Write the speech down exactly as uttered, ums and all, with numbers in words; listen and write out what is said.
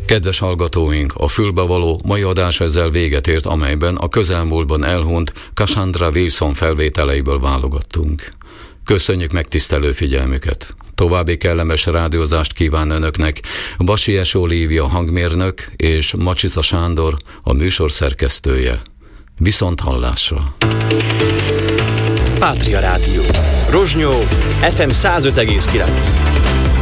Kedves hallgatóink, a fülbevaló mai adás ezzel véget ért, amelyben a közelmúltban elhunyt Cassandra Wilson felvételeiből válogattunk. Köszönjük megtisztelő figyelmüket! További kellemes rádiózást kíván önöknek Basies Olívia hangmérnök és Macsica Sándor a műsor szerkesztője. Viszont hallásra! Pátria Rádió. Rozsnyó ef em száz öt egész kilenc.